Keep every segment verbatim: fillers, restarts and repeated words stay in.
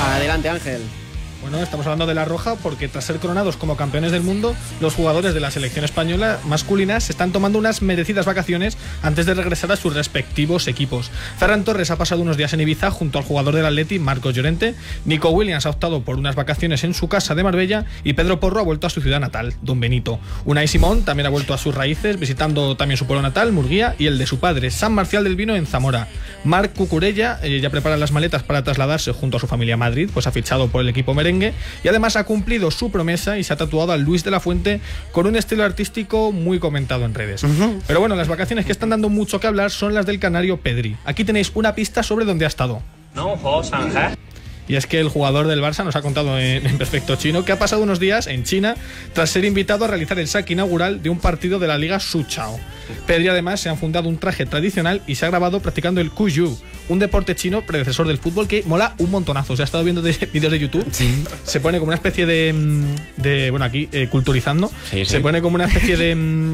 Adelante, Ángel. Bueno, estamos hablando de La Roja porque tras ser coronados como campeones del mundo, los jugadores de la selección española masculina se están tomando unas merecidas vacaciones antes de regresar a sus respectivos equipos. Ferran Torres ha pasado unos días en Ibiza junto al jugador del Atleti, Marcos Llorente. Nico Williams ha optado por unas vacaciones en su casa de Marbella y Pedro Porro ha vuelto a su ciudad natal, Don Benito. Unai Simón también ha vuelto a sus raíces, visitando también su pueblo natal, Murguía, y el de su padre, San Marcial del Vino, en Zamora. Marc Cucurella eh, ya prepara las maletas para trasladarse junto a su familia a Madrid, pues ha fichado por el equipo merengue y además ha cumplido su promesa y se ha tatuado a Luis de la Fuente con un estilo artístico muy comentado en redes. Uh-huh. Pero bueno, las vacaciones que están dando mucho que hablar son las del canario Pedri. Aquí tenéis una pista sobre dónde ha estado. No, José. Y es que el jugador del Barça nos ha contado en, en perfecto chino que ha pasado unos días en China tras ser invitado a realizar el saque inaugural de un partido de la Liga Suchao. Pedri además se ha fundado un traje tradicional y se ha grabado practicando el Kuyu, un deporte chino predecesor del fútbol que mola un montonazo. Se ha estado viendo de, vídeos de YouTube, sí. Se pone como una especie de, de bueno, aquí eh, culturizando, sí, sí. Se pone como una especie de,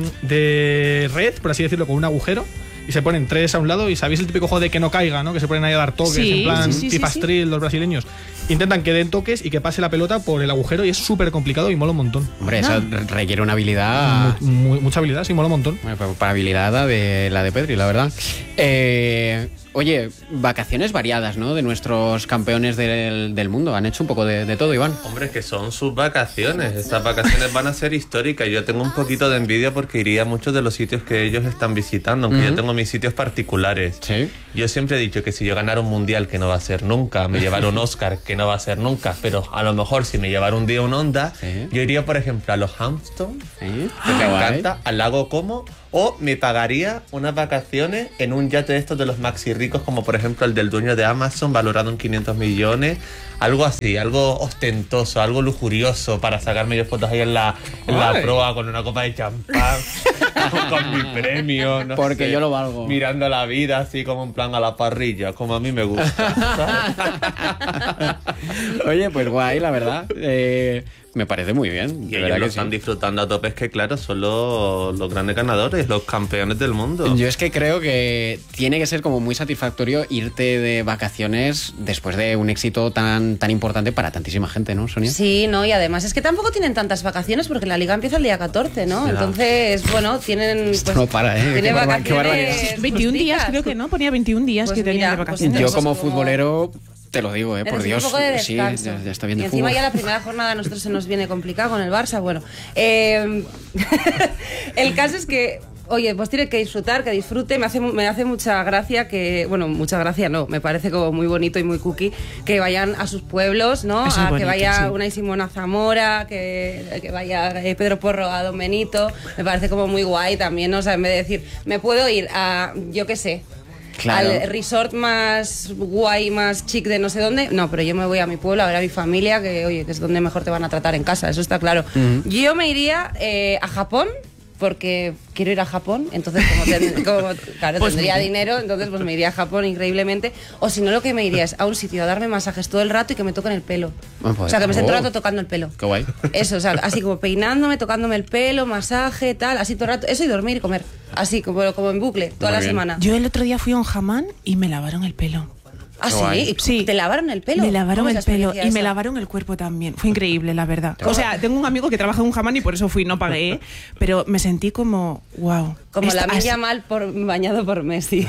de red, por así decirlo, con un agujero. Y se ponen tres a un lado y sabéis el típico juego de que no caiga, ¿no? Que se ponen ahí a dar toques, sí, en plan sí, sí, pipastril, sí, sí. Los brasileños. Intentan que den toques y que pase la pelota por el agujero y es súper complicado y mola un montón. Hombre, eso ah. requiere una habilidad... Muy, muy, mucha habilidad, sí, mola un montón. Bueno, para habilidad la de, la de Pedri, la verdad. Eh... Oye, vacaciones variadas, ¿no? De nuestros campeones del, del mundo. Han hecho un poco de, de todo, Iván. Hombre, que son sus vacaciones. Estas vacaciones van a ser históricas. Yo tengo un poquito de envidia porque iría a muchos de los sitios que ellos están visitando, aunque uh-huh. yo tengo mis sitios particulares. ¿Sí? Yo siempre he dicho que si yo ganara un mundial, que no va a ser nunca, me llevara un Oscar, que no va a ser nunca, pero a lo mejor si me llevara un día un Honda, ¿sí? Yo iría, por ejemplo, a los Hamptons, ¿sí? que me encanta, al lago Como, o me pagaría unas vacaciones en un yate de estos de los maxi ricos, como por ejemplo el del dueño de Amazon, valorado en quinientos millones, algo así, algo ostentoso, algo lujurioso, para sacarme yo fotos ahí en la, en la proa con una copa de champán, con mi premio, no porque sé, yo lo valgo. Mirando la vida así como en plan a la parrilla, como a mí me gusta. Oye, pues guay, la verdad. Eh... Me parece muy bien. Y ellos lo están sí. disfrutando a tope, es que claro, son los, los grandes ganadores, los campeones del mundo. Yo es que creo que tiene que ser como muy satisfactorio irte de vacaciones después de un éxito tan, tan importante para tantísima gente, ¿no, Sonia? Sí, no, y además es que tampoco tienen tantas vacaciones porque la liga empieza el día catorce, ¿no? Sí, entonces, bueno, tienen... Esto pues, no para, ¿eh? Tiene vacaciones... veintiún días, creo que no, ponía veintiún días pues que tenían de vacaciones. Pues yo como futbolero... Te lo digo, eh, por Dios. Un poco de sí, ya, ya está bien de y encima fútbol. Ya la primera jornada a nosotros se nos viene complicado con el Barça. Bueno, eh, el caso es que, oye, pues tiene que disfrutar, que disfrute. Me hace, me hace mucha gracia que, bueno, mucha gracia no, me parece como muy bonito y muy cookie que vayan a sus pueblos, ¿no? Es a bonito, que vaya sí. Unai Simón a Zamora, que, que vaya eh, Pedro Porro a Don Benito. Me parece como muy guay también, ¿no? O sea, en vez de decir, me puedo ir a, yo qué sé, claro, al resort más guay, más chic de no sé dónde. No, pero yo me voy a mi pueblo a ver a mi familia, que oye, que es donde mejor te van a tratar en casa, eso está claro. Uh-huh. Yo me iría eh, a Japón, porque quiero ir a Japón, entonces como, ten, como claro, pues tendría dinero, entonces pues me iría a Japón increíblemente. O si no, lo que me iría es a un sitio a darme masajes todo el rato y que me toquen el pelo. Oh, pues, o sea, que me estén todo el rato tocando el pelo. Qué guay. Eso, o sea, así como peinándome, tocándome el pelo, masaje, tal, así todo el rato. Eso y dormir y comer. Así, como, como en bucle, toda Muy la bien. semana. Yo el otro día fui a un hammam y me lavaron el pelo. ¿Ah, sí? sí? ¿Te lavaron el pelo? Me lavaron el pelo y esa? me lavaron el cuerpo también. Fue increíble, la verdad. O sea, tengo un amigo que trabaja en un hammam y por eso fui, no pagué, pero me sentí como, wow. Como la milla mal por, bañado por Messi.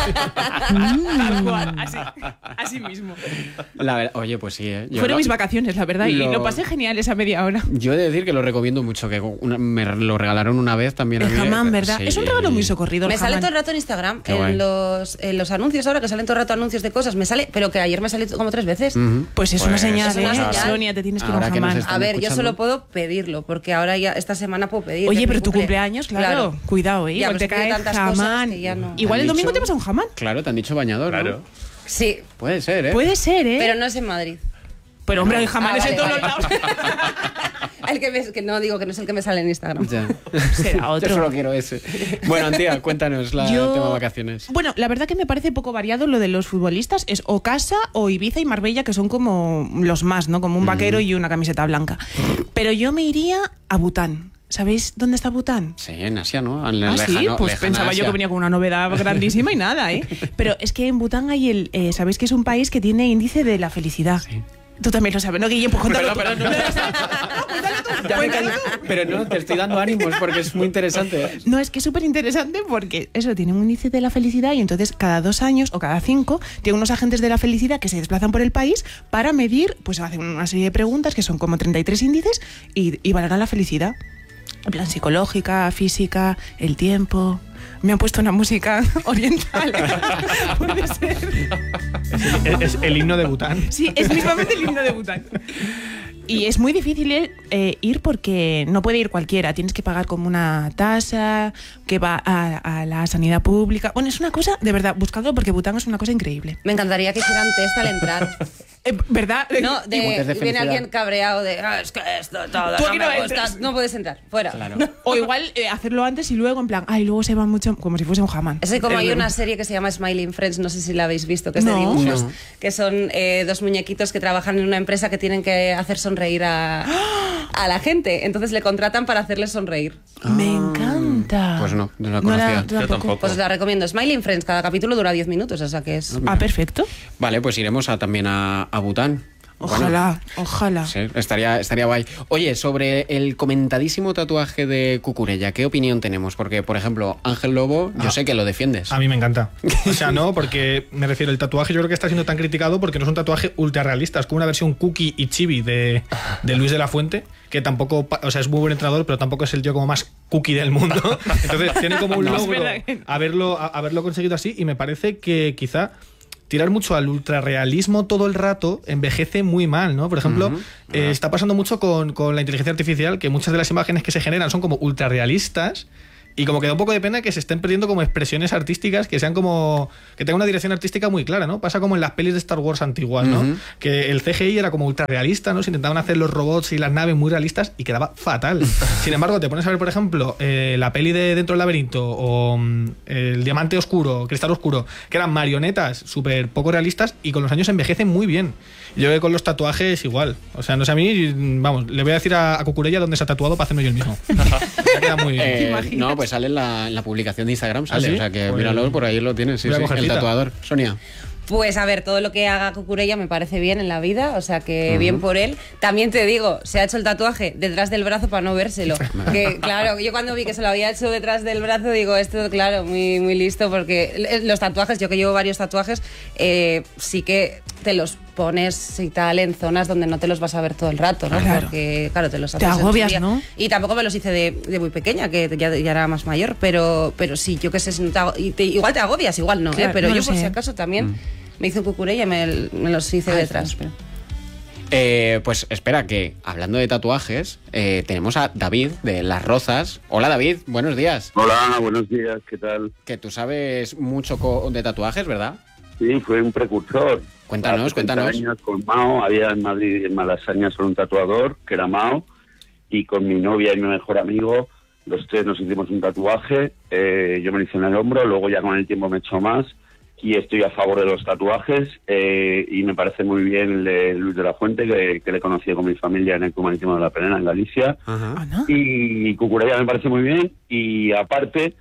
Tal cual, así, así mismo. La verdad, oye, pues sí, ¿eh? Yo Fueron lo, mis vacaciones, la verdad, lo, y lo pasé genial esa media hora. Yo he de decir que lo recomiendo mucho, que una, me lo regalaron una vez también. El hammam, ¿verdad? Sí, es un regalo muy socorrido. Me el sale hammam. todo el rato en Instagram, en los, en los anuncios ahora, que salen todo el rato anuncios de cosas, me sale, pero que ayer me salió como tres veces. Uh-huh. Pues es pues, una señal, es una ¿eh? señal. Sonia, te tienes que ir a un hammam. A ver, yo solo puedo pedirlo, porque ahora ya esta semana puedo pedir. Oye, pero tu cumple. cumpleaños, claro, claro. Cuidado, ¿eh? Ya, Igual pues te cae hammam. No. Igual el domingo te vas a un hammam. Claro, te han dicho bañador, claro. ¿no? Sí. Puede ser, ¿eh? Puede ser, ¿eh? Pero no es en Madrid. Pero hombre, hay hamames ah, vale, en todos vale. los lados. El que, me, que no digo que no es el que me sale en Instagram. Ya. Será otro. Yo solo quiero ese. Bueno, Antía, cuéntanos la Yo... tema de vacaciones. Bueno, la verdad que me parece poco variado lo de los futbolistas. Es o casa o Ibiza y Marbella, que son como los más, ¿no? Como un vaquero mm. y una camiseta blanca. Pero yo me iría a Bután. ¿Sabéis dónde está Bután? Sí, en Asia, ¿no? En ah, lejano, sí, pues pensaba Asia. yo que venía con una novedad grandísima y nada, ¿eh? Pero es que en Bután hay el... Eh, ¿Sabéis que es un país que tiene índice de la felicidad? Sí. Tú también lo sabes, ¿no, Guille? Pues cuéntalo. Perdón, perdón, no. Ya me callo. Pero no, te estoy dando ánimos porque es muy interesante. No, es que es súper interesante porque eso tiene un índice de la felicidad y entonces cada dos años o cada cinco tiene unos agentes de la felicidad que se desplazan por el país para medir, pues hacen una serie de preguntas que son como treinta y tres índices y, y valoran la felicidad. En plan psicológica, física, el tiempo. Me han puesto una música oriental. Puede ser. Es, es el himno de Bután. Sí, es mismamente el himno de Bután. Y es muy difícil eh, ir porque no puede ir cualquiera. Tienes que pagar como una tasa que va a, a la sanidad pública. Bueno, es una cosa, de verdad, buscadlo porque Bután es una cosa increíble. Me encantaría que hicieran test al entrar. Eh, ¿Verdad? No, de, de viene alguien cabreado de ah, es que esto todo Tú no aquí me no gusta, entras. no puedes entrar, fuera. Claro. O igual eh, hacerlo antes y luego en plan, ay, luego se va mucho, como si fuese un jamán. Es que como hay una serie que se llama Smiling Friends, no sé si la habéis visto, que es de No. dibujos, No. que son eh, dos muñequitos que trabajan en una empresa que tienen que hacer sonreír a, a la gente. Entonces le contratan para hacerles sonreír. Me encanta. Pues no, no la conocía. Yo tampoco. Pues os la recomiendo. Smiling Friends, cada capítulo dura diez minutos, o sea que es... Ah, perfecto. Vale, pues iremos a, también a, a Bután. Ojalá, ojalá. Sí, estaría, estaría guay. Oye, sobre el comentadísimo tatuaje de Cucurella, ¿qué opinión tenemos? Porque, por ejemplo, Ángel Lobo, yo Ah. sé que lo defiendes. A mí me encanta. O sea, no, porque me refiero, el tatuaje yo creo que está siendo tan criticado porque no es un tatuaje ultra realista, es como una versión cookie y chibi de, de Luis de la Fuente, que tampoco, o sea, es muy buen entrenador, pero tampoco es el tío como más cookie del mundo. Entonces tiene como un No, es logro verdad que no. haberlo, a- haberlo conseguido así y me parece que quizá tirar mucho al ultrarrealismo todo el rato envejece muy mal, ¿no? Por ejemplo, Ujú. eh, está pasando mucho con, con la inteligencia artificial, que muchas de las imágenes que se generan son como ultrarrealistas y como que da un poco de pena que se estén perdiendo como expresiones artísticas que sean como... que tengan una dirección artística muy clara, ¿no? Pasa como en las pelis de Star Wars antiguas, ¿no? Ujú. Que el C G I era como ultrarrealista, ¿no? Se intentaban hacer los robots y las naves muy realistas y quedaba fatal. Sin embargo, te pones a ver, por ejemplo, eh, la peli de Dentro del Laberinto o mm, El Diamante Oscuro, Cristal Oscuro, que eran marionetas súper poco realistas y con los años envejecen muy bien. Yo creo que con los tatuajes igual. O sea, no sé, a mí, vamos, le voy a decir a, a Cucurella dónde se ha tatuado para hacerme yo el mismo. Ya queda muy bien. Eh, imaginas? no, pues sale en la, en la publicación de Instagram, sale. ¿Ah, sí? O sea que Pues- míralo, por ahí lo tienes, sí, voy a sí, coger el cita. tatuador. Sonia. Pues a ver, todo lo que haga Cucurella me parece bien en la vida, o sea que bien por él. También te digo, se ha hecho el tatuaje detrás del brazo para no vérselo. Que claro, yo cuando vi que se lo había hecho detrás del brazo, digo, esto claro, muy, muy listo, porque los tatuajes, yo que llevo varios tatuajes, eh, sí que te los pones y tal en zonas donde no te los vas a ver todo el rato, ¿no? Claro. Porque claro, te los Te haces en su agobias, día. ¿no? Y tampoco me los hice de, de muy pequeña, que ya, ya era más mayor, pero, pero sí, yo que sé, si no te ago- y te- igual te agobias, igual no, Claro, ¿eh? Pero no yo lo por sé. si acaso también Mm. me hizo Cucurella y me, me los hice Ay, detrás. pero- Eh, pues espera, que hablando de tatuajes, eh, tenemos a David de Las Rozas. Hola David, buenos días. Hola, buenos días, ¿qué tal? Que tú sabes mucho co- de tatuajes, ¿verdad? Sí, fue un precursor. Cuéntanos, Hace treinta cuéntanos. años con Mao, había en Madrid, en Malasaña, solo un tatuador, que era Mao, y con mi novia y mi mejor amigo, los tres nos hicimos un tatuaje, eh, yo me lo hice en el hombro, luego ya con el tiempo me he hecho más, y estoy a favor de los tatuajes, eh, y me parece muy bien el de Luis de la Fuente, que, que le conocí con mi familia en el Club Marítimo de la Penena, en Galicia. Ajá. Ah, ¿no? Y Cucurella me parece muy bien y aparte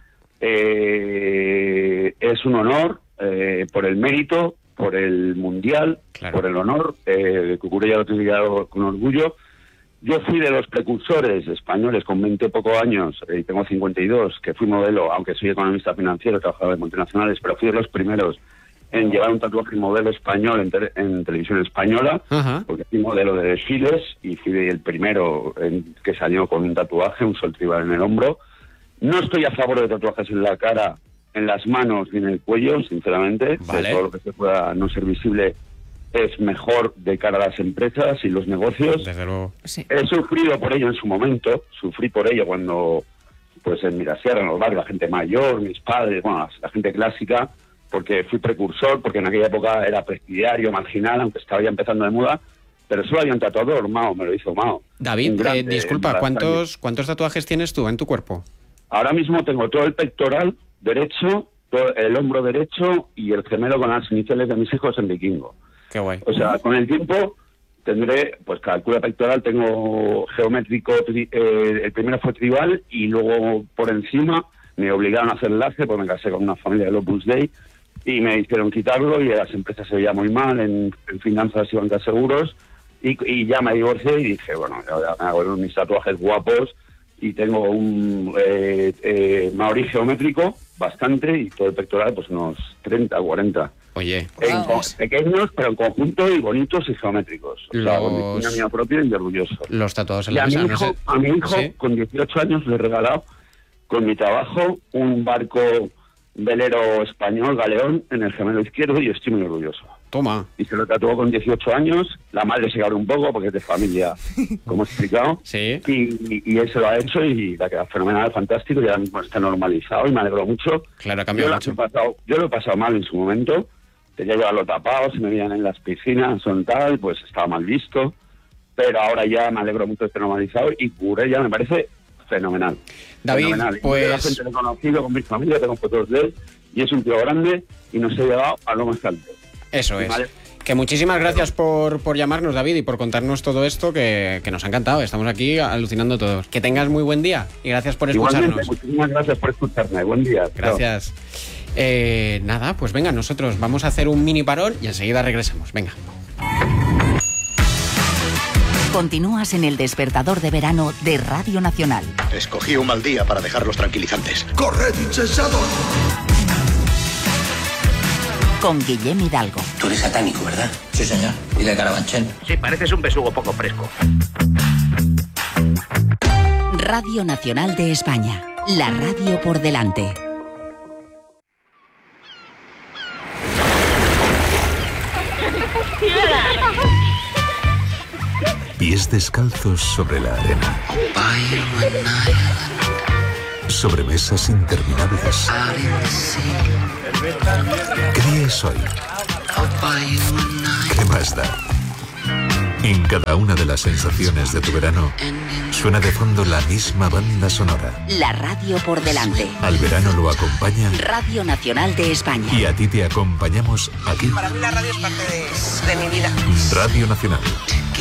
eh, es un honor eh, por el mérito, por el mundial, Claro. por el honor. Eh, Cucurella lo tengo con orgullo. Yo fui de los precursores españoles con veinte pocos años, eh, y tengo cincuenta y dos, que fui modelo, aunque soy economista financiero, trabajaba en multinacionales, pero fui de los primeros en llevar un tatuaje modelo español en, tele- en televisión española, Ajá. porque fui modelo de desfiles y fui el primero en, que salió con un tatuaje, un sol tribal en el hombro. No estoy a favor de tatuajes en la cara, en las manos ni en el cuello, sinceramente. Vale. De todo lo que se pueda no ser visible es mejor de cara a las empresas y los negocios. Desde luego. Sí. He sufrido por ello en su momento, sufrí por ello cuando, pues en Mirasierra, en los barrios, la gente mayor, mis padres, bueno, la gente clásica, porque fui precursor, porque en aquella época era presidiario, marginal, aunque estaba ya empezando de moda, pero solo había un tatuador, Mao, me lo hizo Mao. Un David, grande eh, disculpa, en Malasaña. ¿cuántos, ¿cuántos tatuajes tienes tú en tu cuerpo? Ahora mismo tengo todo el pectoral derecho, todo el hombro derecho y el gemelo con las iniciales de mis hijos en vikingo. Qué guay. O sea, con el tiempo tendré, pues calcula pectoral, tengo geométrico, tri- eh, el primero fue tribal y luego por encima me obligaron a hacer enlace, porque me casé con una familia del Opus Dei y me hicieron quitarlo y a las empresas se veía muy mal, en, en finanzas y bancas seguros, Y, y ya me divorcié y dije, bueno, ya me hago mis tatuajes guapos y tengo un eh, eh, maorí geométrico bastante y todo el pectoral pues unos treinta, cuarenta. Oye. En, wow. Pequeños, pero en conjunto y bonitos y geométricos. O los... sea, con diseño mío propio y de orgulloso. Los tatuados en y la a mesa, mi hijo, no sé. a mi hijo ¿Sí? con dieciocho años, le he regalado con mi trabajo un barco velero español, galeón, en el gemelo izquierdo y estoy muy orgulloso. Toma. Y se lo tatuó con dieciocho años, la madre se cabró un poco porque es de familia, como he explicado. Sí. Y, y él se lo ha hecho y la queda fenomenal, fantástico, y ahora mismo está normalizado y me alegro mucho. Claro, ha cambiado yo mucho. Lo he pasado, yo lo he pasado mal en su momento, tenía que llevarlo tapado, se me veían en las piscinas, son tal, pues estaba mal visto, pero ahora ya me alegro mucho de estar normalizado y curé ya me parece fenomenal. David, fenomenal. pues... Yo la gente lo he conocido con mi familia, tengo fotos de él, y es un tío grande y nos he llegado a lo más alto. Eso es. Vale. Que muchísimas gracias por, por llamarnos, David, y por contarnos todo esto que, que nos ha encantado. Estamos aquí alucinando todos. Que tengas muy buen día y gracias por escucharnos. Igualmente, muchísimas gracias por escucharme. Buen día. Gracias. Eh, nada, pues venga, nosotros vamos a hacer un mini parón y enseguida regresamos. Venga. Continúas en el despertador de verano de Radio Nacional. Escogí un mal día para dejar los tranquilizantes. ¡Corred, insensatos! Con Guillem Hidalgo. Tú eres satánico, ¿verdad? Sí, señor. ¿Y de Carabanchel? Sí, pareces un besugo poco fresco. Radio Nacional de España. La radio por delante. Pies descalzos sobre la arena. Sobre mesas interminables. ¿Qué día es hoy? ¿Qué más da? En cada una de las sensaciones de tu verano suena de fondo la misma banda sonora. La radio por delante. Al verano lo acompaña Radio Nacional de España. Y a ti te acompañamos aquí. Para mí la radio es parte de, de mi vida. Radio Nacional.